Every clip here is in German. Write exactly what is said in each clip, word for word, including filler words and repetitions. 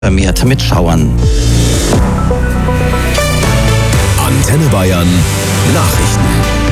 Vermehrt mit Schauern. Antenne Bayern Nachrichten.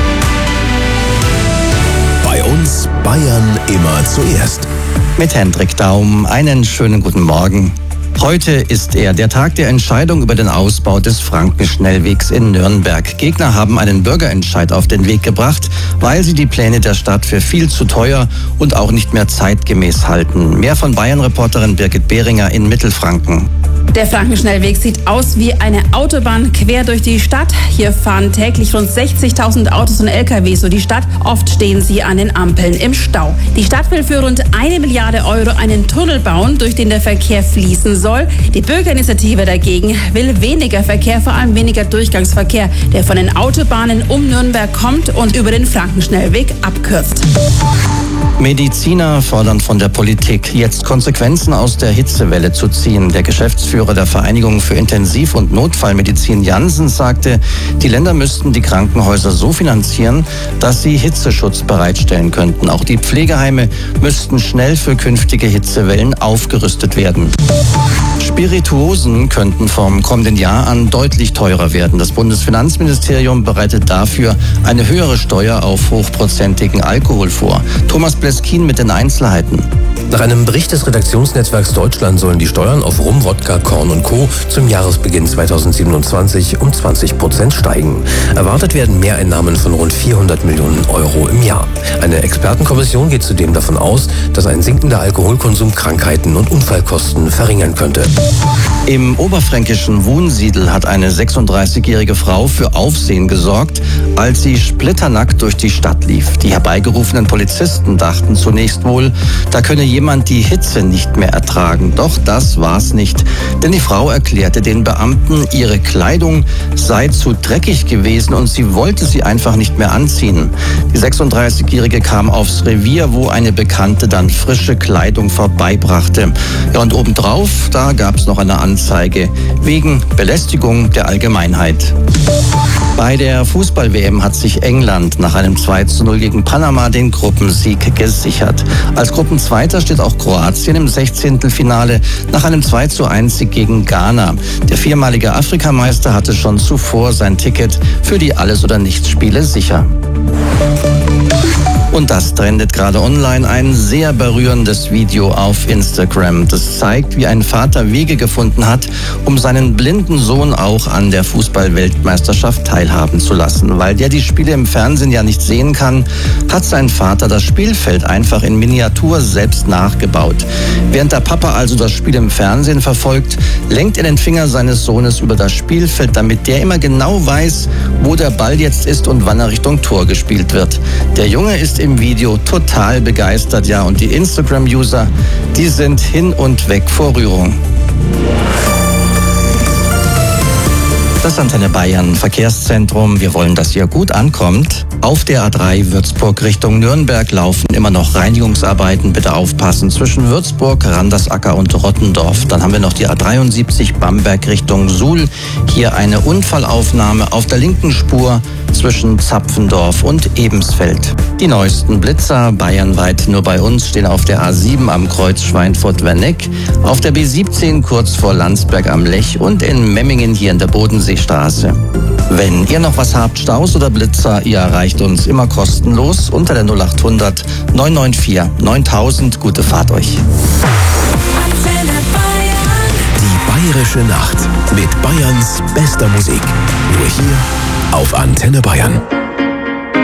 Bei uns Bayern immer zuerst. Mit Hendrik Daum, einen schönen guten Morgen. Heute ist er der Tag der Entscheidung über den Ausbau des Frankenschnellwegs in Nürnberg. Gegner haben einen Bürgerentscheid auf den Weg gebracht, weil sie die Pläne der Stadt für viel zu teuer und auch nicht mehr zeitgemäß halten. Mehr von Bayern-Reporterin Birgit Behringer in Mittelfranken. Der Frankenschnellweg sieht aus wie eine Autobahn quer durch die Stadt. Hier fahren täglich rund sechzigtausend Autos und L K Ws durch die Stadt. Oft stehen sie an den Ampeln im Stau. Die Stadt will für rund eine Milliarde Euro einen Tunnel bauen, durch den der Verkehr fließen soll. Die Bürgerinitiative dagegen will weniger Verkehr, vor allem weniger Durchgangsverkehr, der von den Autobahnen um Nürnberg kommt und über den Frankenschnellweg abkürzt. Mediziner fordern von der Politik, jetzt Konsequenzen aus der Hitzewelle zu ziehen. Der Geschäftsführer der Vereinigung für Intensiv- und Notfallmedizin Janssen sagte, die Länder müssten die Krankenhäuser so finanzieren, dass sie Hitzeschutz bereitstellen könnten. Auch die Pflegeheime müssten schnell für künftige Hitzewellen aufgerüstet werden. Spirituosen könnten vom kommenden Jahr an deutlich teurer werden. Das Bundesfinanzministerium bereitet dafür eine höhere Steuer auf hochprozentigen Alkohol vor. Thomas Bleskin mit den Einzelheiten. Nach einem Bericht des Redaktionsnetzwerks Deutschland sollen die Steuern auf Rum, Wodka, Korn und Co. zum Jahresbeginn zweitausendsiebenundzwanzig um zwanzig Prozent steigen. Erwartet werden Mehreinnahmen von rund vierhundert Millionen Euro im Jahr. Eine Expertenkommission geht zudem davon aus, dass ein sinkender Alkoholkonsum Krankheiten und Unfallkosten verringern könnte. Im oberfränkischen Wunsiedel hat eine sechsunddreißigjährige Frau für Aufsehen gesorgt, als sie splitternackt durch die Stadt lief. Die herbeigerufenen Polizisten dachten zunächst wohl, da könne jemand die Hitze nicht mehr ertragen. Doch das war's nicht. Denn die Frau erklärte den Beamten, ihre Kleidung sei zu dreckig gewesen und sie wollte sie einfach nicht mehr anziehen. Die sechsunddreißigjährige kam aufs Revier, wo eine Bekannte dann frische Kleidung vorbeibrachte. Ja, und obendrauf, da gab's noch eine Anzeige wegen Belästigung der Allgemeinheit. Bei der Fußball-W M hat sich England nach einem zwei zu null gegen Panama den Gruppensieg gesichert. Als Gruppenzweiter steht auch Kroatien im Sechzehntelfinale nach einem zwei zu eins Sieg gegen Ghana. Der viermalige Afrikameister hatte schon zuvor sein Ticket für die Alles-oder-Nichts-Spiele sicher. Und das trendet gerade online, ein sehr berührendes Video auf Instagram. Das zeigt, wie ein Vater Wege gefunden hat, um seinen blinden Sohn auch an der Fußball-Weltmeisterschaft teilhaben zu lassen. Weil der die Spiele im Fernsehen ja nicht sehen kann, hat sein Vater das Spielfeld einfach in Miniatur selbst nachgebaut. Während der Papa also das Spiel im Fernsehen verfolgt, lenkt er den Finger seines Sohnes über das Spielfeld, damit der immer genau weiß, wo der Ball jetzt ist und wann er Richtung Tor gespielt wird. Der Junge ist im Video total begeistert, ja, und die Instagram-User, die sind hin und weg vor Rührung. Das Antenne Bayern Verkehrszentrum. Wir wollen, dass ihr gut ankommt. Auf der A drei Würzburg Richtung Nürnberg laufen immer noch Reinigungsarbeiten. Bitte aufpassen zwischen Würzburg, Randersacker und Rottendorf. Dann haben wir noch die A dreiundsiebzig Bamberg Richtung Suhl. Hier eine Unfallaufnahme auf der linken Spur zwischen Zapfendorf und Ebensfeld. Die neuesten Blitzer bayernweit nur bei uns stehen auf der A sieben am Kreuz Schweinfurt-Werneck, auf der B siebzehn kurz vor Landsberg am Lech und in Memmingen hier in der Bodenseestraße. Wenn ihr noch was habt, Staus oder Blitzer, ihr erreicht uns immer kostenlos unter der null achthundert neun neun vier neuntausend. Gute Fahrt euch. Die Bayerische Nacht mit Bayerns bester Musik. Nur hier auf Antenne Bayern.